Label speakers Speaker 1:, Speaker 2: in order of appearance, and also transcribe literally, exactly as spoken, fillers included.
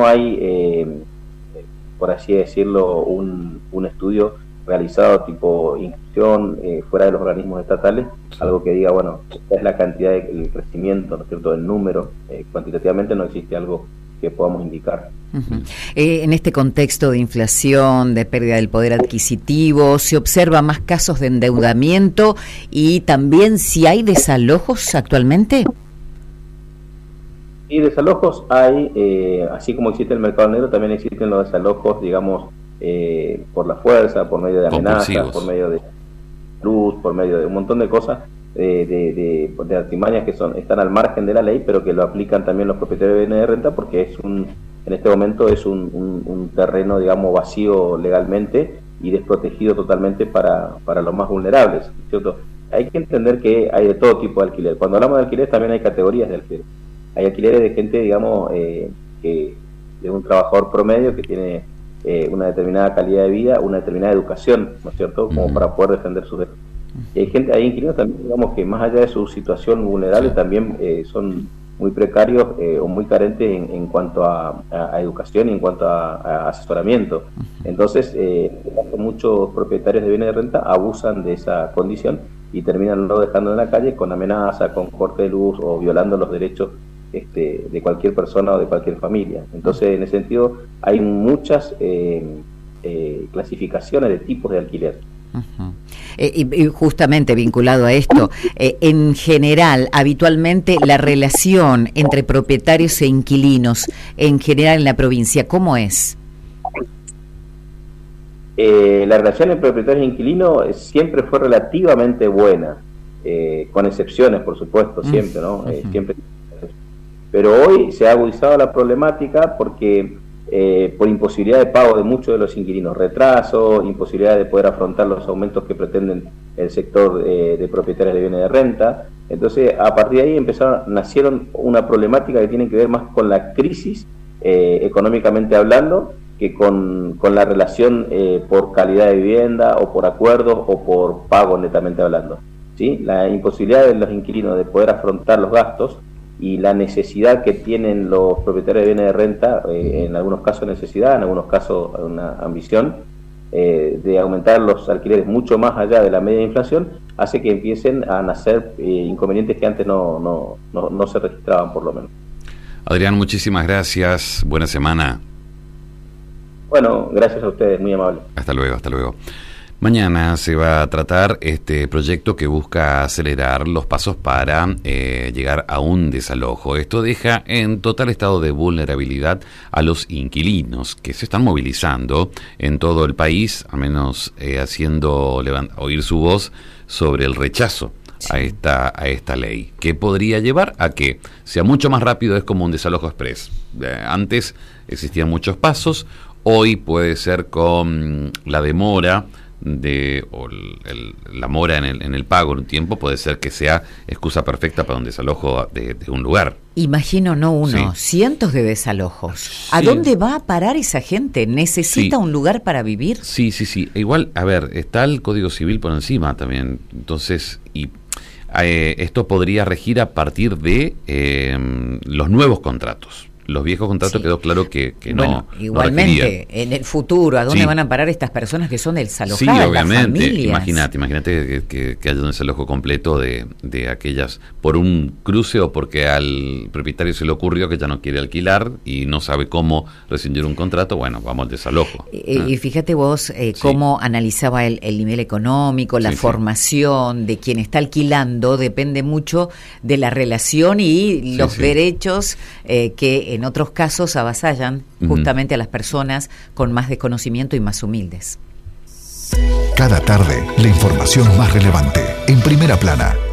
Speaker 1: no hay, eh, por así decirlo, un, un estudio realizado tipo inscripción eh, fuera de los organismos estatales, algo que diga, bueno, esta es la cantidad de el crecimiento, ¿no es cierto?, del número, eh, cuantitativamente no existe algo que podamos indicar.
Speaker 2: Uh-huh. Eh, en este contexto de inflación, de pérdida del poder adquisitivo, ¿se observa más casos de endeudamiento y también si hay desalojos actualmente?
Speaker 1: Y desalojos hay, eh, así como existe el mercado negro, también existen los desalojos, digamos, eh, por la fuerza, por medio de amenazas, por medio de luz, por medio de un montón de cosas, eh, de, de, de artimañas que son están al margen de la ley, pero que lo aplican también los propietarios de bienes de renta, porque es un en este momento es un, un, un terreno, digamos, vacío legalmente y desprotegido totalmente para, para los más vulnerables, ¿cierto? Hay que entender que hay de todo tipo de alquiler. Cuando hablamos de alquiler también hay categorías de alquiler. Hay alquileres de gente, digamos, eh, que de un trabajador promedio que tiene eh, una determinada calidad de vida, una determinada educación, ¿no es cierto?, como uh-huh. para poder defender sus derechos. Y hay gente, hay inquilinos también, digamos, que más allá de su situación vulnerable, sí. también eh, son muy precarios eh, o muy carentes en, en cuanto a, a, a educación y en cuanto a, a asesoramiento. Uh-huh. Entonces, eh, muchos propietarios de bienes de renta abusan de esa condición y terminan no dejando en la calle con amenaza, con corte de luz o violando los derechos Este, de cualquier persona o de cualquier familia. Entonces, en ese sentido, hay muchas eh, eh, clasificaciones de tipos de alquiler.
Speaker 2: Uh-huh. Eh, y, y justamente vinculado a esto, eh, en general, habitualmente la relación entre propietarios e inquilinos, en general en la provincia, ¿cómo es?
Speaker 1: Eh, la relación entre propietarios e inquilinos siempre fue relativamente buena, eh, con excepciones, por supuesto, siempre, ¿no? Uh-huh. Eh, siempre. Pero hoy se ha agudizado la problemática porque eh, por imposibilidad de pago de muchos de los inquilinos, retraso, imposibilidad de poder afrontar los aumentos que pretenden el sector eh, de propietarios de bienes de renta. Entonces, a partir de ahí empezaron, nacieron una problemática que tiene que ver más con la crisis, eh, económicamente hablando, que con, con la relación eh, por calidad de vivienda o por acuerdos o por pago netamente hablando, ¿sí? La imposibilidad de los inquilinos de poder afrontar los gastos y la necesidad que tienen los propietarios de bienes de renta, eh, en algunos casos necesidad, en algunos casos una ambición, eh, de aumentar los alquileres mucho más allá de la media de inflación, hace que empiecen a nacer eh, inconvenientes que antes no, no, no, no se registraban, por lo menos.
Speaker 3: Adrián, muchísimas gracias. Buena semana.
Speaker 1: Bueno, gracias a ustedes, muy amable.
Speaker 3: Hasta luego, hasta luego. Mañana se va a tratar este proyecto que busca acelerar los pasos para eh, llegar a un desalojo. Esto deja en total estado de vulnerabilidad a los inquilinos que se están movilizando en todo el país, al menos eh, haciendo levant- oír su voz sobre el rechazo a esta, a esta ley, que podría llevar a que sea mucho más rápido. Es como un desalojo express. Eh, antes existían muchos pasos, hoy puede ser con la demora de o el, el, la mora en el, en el pago en un tiempo, puede ser que sea excusa perfecta para un desalojo de, de un lugar.
Speaker 2: Imagino no uno, sí. cientos de desalojos. Sí. ¿A dónde va a parar esa gente? ¿Necesita sí. un lugar para vivir?
Speaker 3: Sí, sí, sí. Igual, a ver, está el Código Civil por encima también. Entonces, y eh, esto podría regir a partir de eh, los nuevos contratos. Los viejos contratos sí. quedó claro que, que
Speaker 2: bueno,
Speaker 3: no.
Speaker 2: Igualmente,
Speaker 3: no
Speaker 2: en el futuro, ¿a dónde sí. van a parar estas personas que son desalojadas?
Speaker 3: Sí, obviamente.
Speaker 2: Las familias?
Speaker 3: Imagínate, imagínate que, que, que haya un desalojo completo de, de aquellas por un cruce o porque al propietario se le ocurrió que ya no quiere alquilar y no sabe cómo rescindir un contrato. Bueno, vamos al desalojo.
Speaker 2: Y, ¿eh? y fíjate vos eh, sí. cómo analizaba el, el nivel económico, la sí, formación sí. de quien está alquilando, depende mucho de la relación y los sí, sí. derechos eh, que en otros casos avasallan justamente uh-huh. a las personas con más desconocimiento y más humildes.
Speaker 4: Cada tarde, la información más relevante, en Primera Plana.